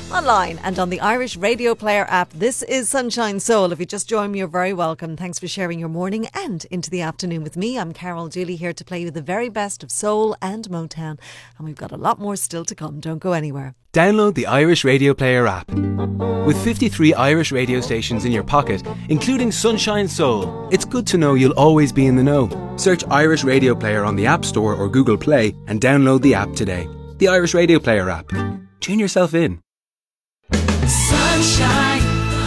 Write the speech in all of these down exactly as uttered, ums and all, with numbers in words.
online and on the Irish Radio Player app. This is Sunshine Soul. If you just joined me, you're very welcome. Thanks for sharing your morning and into the afternoon with me. I'm Carol Dooley, here to play you the very best of soul and Motown. And we've got a lot more still to come. Don't go anywhere. Download the Irish Radio Player app. With fifty-three Irish radio stations in your pocket, including Sunshine Soul, it's good to know you'll always be in the know. Search Irish Radio Player on the App Store or Google Play and download the app today. The Irish Radio Player app. Tune yourself in. Sunshine.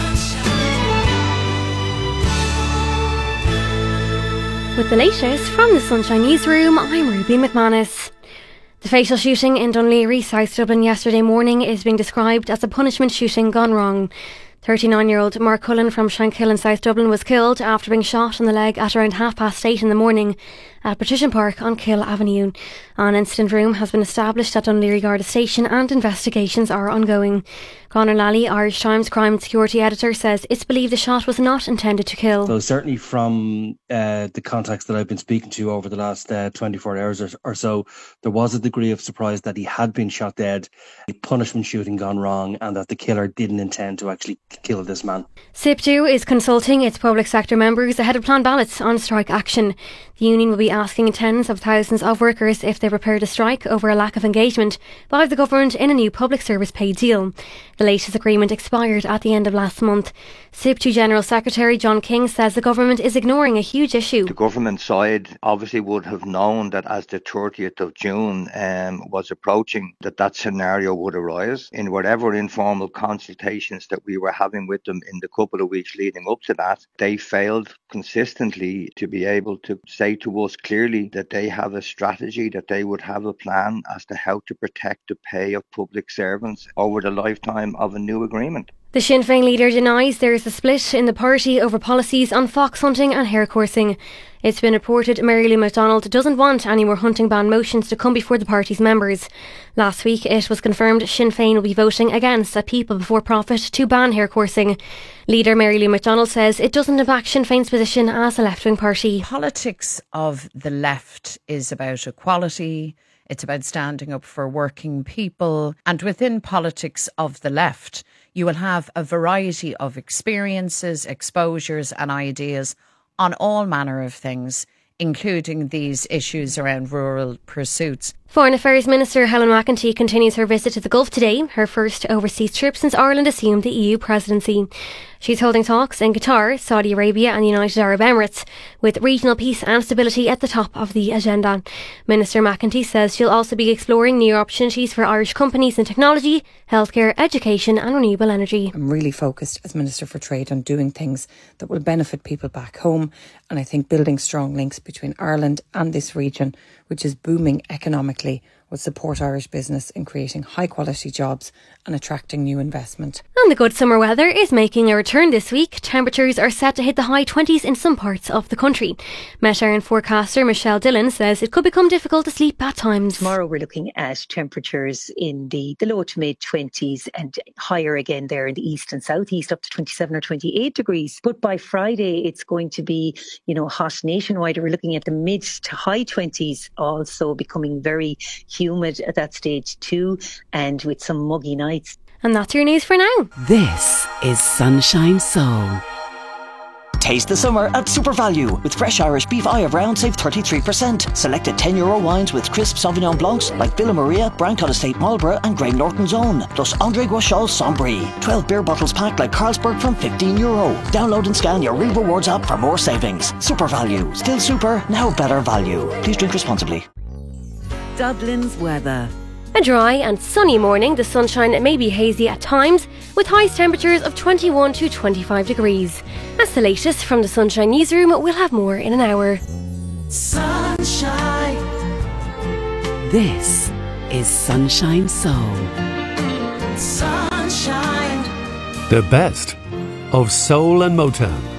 With the latest from the Sunshine Newsroom, I'm Ruby McManus. The fatal shooting in Dunleary, South Dublin yesterday morning is being described as a punishment shooting gone wrong. thirty-nine-year-old Mark Cullen from Shankill in South Dublin was killed after being shot in the leg at around half past eight in the morning at Patrician Park on Kill Avenue. An incident room has been established at Dunleary Garda Station and investigations are ongoing. Conor Lally, Irish Times crime and security editor, says it's believed the shot was not intended to kill. So certainly from uh, the contacts that I've been speaking to over the last uh, twenty-four hours or, or so, there was a degree of surprise that he had been shot dead, a punishment shooting gone wrong, and that the killer didn't intend to actually kill this man. SIPTU is consulting its public sector members ahead of planned ballots on strike action. The union will be asking tens of thousands of workers if they prepare to strike over a lack of engagement by the government in a new public service pay deal. The latest agreement expired at the end of last month. SIPTU General Secretary John King says the government is ignoring a huge issue. The government side obviously would have known that as the thirtieth of June um, was approaching, that that scenario would arise. In whatever informal consultations that we were having with them in the couple of weeks leading up to that, they failed consistently to be able to say to us clearly that they have a strategy, that they would have a plan as to how to protect the pay of public servants over the lifetime of a new agreement. The Sinn Féin leader denies there is a split in the party over policies on fox hunting and hare coursing. It's been reported Mary Lou McDonald doesn't want any more hunting ban motions to come before the party's members. Last week it was confirmed Sinn Féin will be voting against a People Before Profit to ban hare coursing. Leader Mary Lou McDonald says it doesn't impact Sinn Féin's position as a left-wing party. Politics of the left is about equality. It's about standing up for working people. And within politics of the left, you will have a variety of experiences, exposures and ideas on all manner of things, including these issues around rural pursuits. Foreign Affairs Minister Helen McEntee continues her visit to the Gulf today, her first overseas trip since Ireland assumed the E U presidency. She's holding talks in Qatar, Saudi Arabia and the United Arab Emirates, with regional peace and stability at the top of the agenda. Minister McEntee says she'll also be exploring new opportunities for Irish companies in technology, healthcare, education and renewable energy. I'm really focused as Minister for Trade on doing things that will benefit people back home, and I think building strong links between Ireland and this region, which is booming economically, will support Irish business in creating high quality jobs and attracting new investment. And the good summer weather is making a return this week. Temperatures are set to hit the high twenties in some parts of the country. Met Éireann forecaster Michelle Dillon says it could become difficult to sleep at times. Tomorrow we're looking at temperatures in the, the low to mid twenties and higher again there in the east and southeast, up to twenty-seven or twenty-eight degrees. But by Friday it's going to be, you know, hot nationwide. We're looking at the mid to high twenties, also becoming very humid at that stage too, and with some muggy nights. And that's your news for now. This is Sunshine Soul. Taste the summer at Super Value. With fresh Irish beef eye of round, save thirty-three percent. Selected ten euro wines with crisp Sauvignon Blancs like Villa Maria, Brancott Estate Marlborough and Grey Norton's Own. Plus André Guachal Sombry. twelve beer bottles packed like Carlsberg from fifteen euro. Download and scan your Real Rewards app for more savings. Super Value. Still super, now better value. Please drink responsibly. Dublin's weather. A dry and sunny morning. The sunshine may be hazy at times, with highest temperatures of twenty-one to twenty-five degrees. That's the latest from the Sunshine Newsroom. We'll have more in an hour. Sunshine. This is Sunshine Soul. Sunshine. The best of soul and Motown.